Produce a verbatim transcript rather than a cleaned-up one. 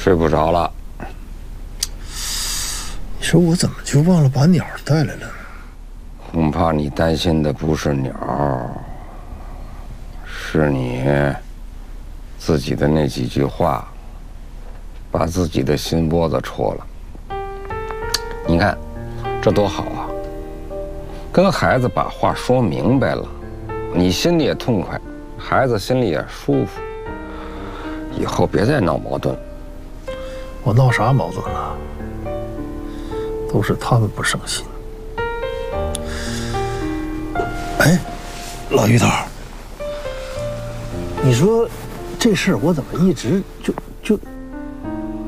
睡不着了。 你说我怎么就忘了把鸟带来了？ 恐怕你担心的不是鸟，是你自己的那几句话，把自己的心窝子戳了。你看，这多好啊！跟孩子把话说明白了，你心里也痛快，孩子心里也舒服。以后别再闹矛盾。 我闹啥矛盾了？都是他们不省心。哎，老于头，你说这事儿我怎么一直就